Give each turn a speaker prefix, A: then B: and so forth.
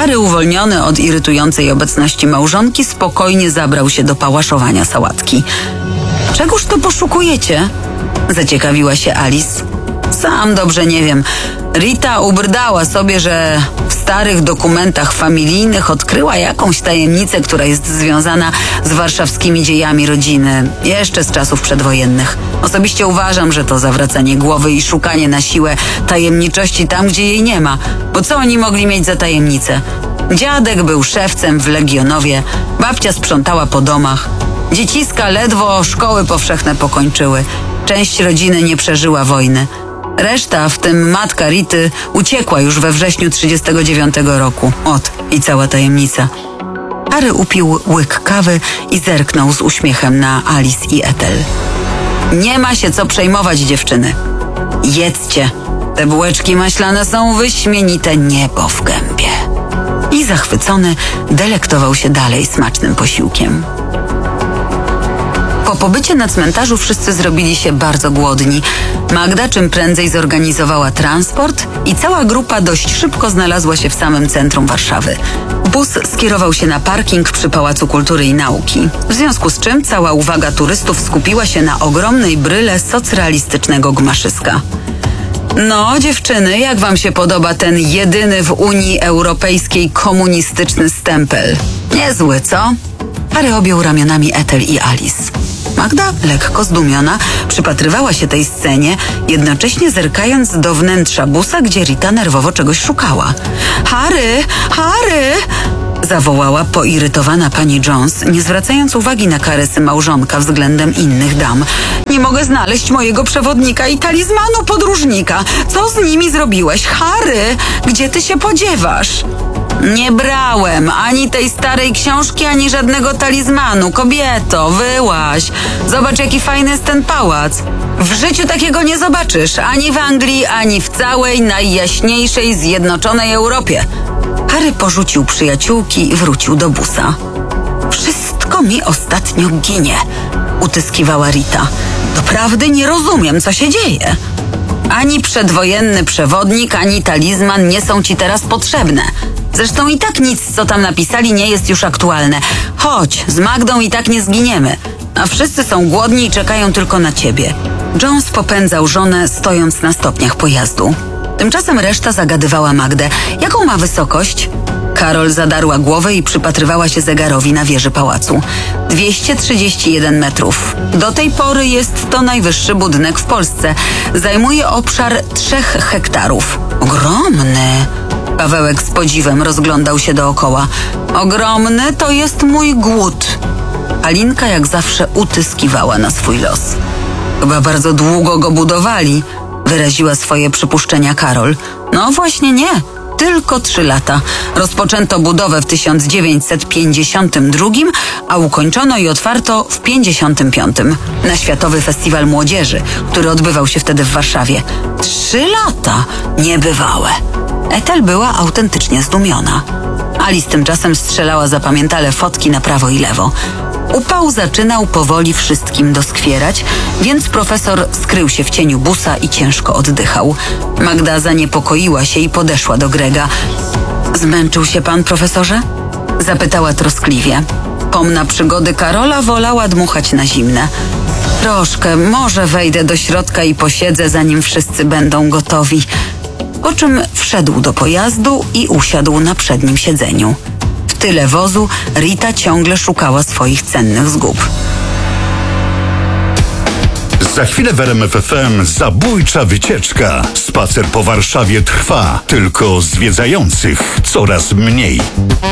A: Harry, uwolniony od irytującej obecności małżonki, spokojnie zabrał się do pałaszowania sałatki. Czegóż to poszukujecie? Zaciekawiła się Alice. Sam dobrze nie wiem. Rita ubrdała sobie, że w starych dokumentach familijnych odkryła jakąś tajemnicę, która jest związana z warszawskimi dziejami rodziny, jeszcze z czasów przedwojennych. Osobiście uważam, że to zawracanie głowy i szukanie na siłę tajemniczości tam, gdzie jej nie ma. Bo co oni mogli mieć za tajemnicę? Dziadek był szewcem w Legionowie, babcia sprzątała po domach. Dzieciska ledwo szkoły powszechne pokończyły. Część rodziny nie przeżyła wojny. Reszta, w tym matka Rity, uciekła już we wrześniu 1939 roku. I cała tajemnica. Harry upił łyk kawy i zerknął z uśmiechem na Alice i Ethel. Nie ma się co przejmować, dziewczyny. Jedzcie. Te bułeczki maślane są wyśmienite, niebo w gębie. I zachwycony delektował się dalej smacznym posiłkiem. Po pobycie na cmentarzu wszyscy zrobili się bardzo głodni. Magda czym prędzej zorganizowała transport i cała grupa dość szybko znalazła się w samym centrum Warszawy. Bus skierował się na parking przy Pałacu Kultury i Nauki, w związku z czym cała uwaga turystów skupiła się na ogromnej bryle socrealistycznego gmaszyska. No, dziewczyny, jak wam się podoba ten jedyny w Unii Europejskiej komunistyczny stempel? Niezły, co? Harry objął ramionami Ethel i Alice. Magda, lekko zdumiona, przypatrywała się tej scenie, jednocześnie zerkając do wnętrza busa, gdzie Rita nerwowo czegoś szukała. Harry! Harry! Zawołała poirytowana pani Jones, nie zwracając uwagi na karesy małżonka względem innych dam. Nie mogę znaleźć mojego przewodnika i talizmanu podróżnika. Co z nimi zrobiłeś? Harry! Gdzie ty się podziewasz? Nie brałem ani tej starej książki, ani żadnego talizmanu. Kobieto, wyłaź. Zobacz, jaki fajny jest ten pałac. W życiu takiego nie zobaczysz. Ani w Anglii, ani w całej najjaśniejszej zjednoczonej Europie. Harry porzucił przyjaciółki i wrócił do busa. Wszystko mi ostatnio ginie, utyskiwała Rita. Doprawdy nie rozumiem, co się dzieje. Ani przedwojenny przewodnik, ani talizman nie są ci teraz potrzebne. Zresztą i tak nic, co tam napisali, nie jest już aktualne. Chodź, z Magdą i tak nie zginiemy. A wszyscy są głodni i czekają tylko na ciebie. Jones popędzał żonę, stojąc na stopniach pojazdu. Tymczasem reszta zagadywała Magdę. Jaką ma wysokość? Karol zadarła głowę i przypatrywała się zegarowi na wieży pałacu. 231 metrów. Do tej pory jest to najwyższy budynek w Polsce. Zajmuje obszar 3 hektarów. Ogromny! Pawełek z podziwem rozglądał się dookoła. Ogromny to jest mój głód. Alinka jak zawsze utyskiwała na swój los. Chyba bardzo długo go budowali, wyraziła swoje przypuszczenia Karol. No właśnie nie. Tylko 3 lata. Rozpoczęto budowę w 1952, a ukończono i otwarto w 1955 na Światowy Festiwal Młodzieży, który odbywał się wtedy w Warszawie. 3 lata! Niebywałe! Ethel była autentycznie zdumiona. Alice tymczasem strzelała zapamiętale fotki na prawo i lewo. Upał zaczynał powoli wszystkim doskwierać, więc profesor skrył się w cieniu busa i ciężko oddychał. Magda zaniepokoiła się i podeszła do Grega. Zmęczył się pan, profesorze? Zapytała troskliwie. Pomna przygody Karola wolała dmuchać na zimne. Troszkę, może wejdę do środka i posiedzę, zanim wszyscy będą gotowi. Po czym wszedł do pojazdu i usiadł na przednim siedzeniu. W tyle wozu Rita ciągle szukała swoich cennych zgub.
B: Za chwilę w RMF FM zabójcza wycieczka. Spacer po Warszawie trwa, tylko zwiedzających coraz mniej.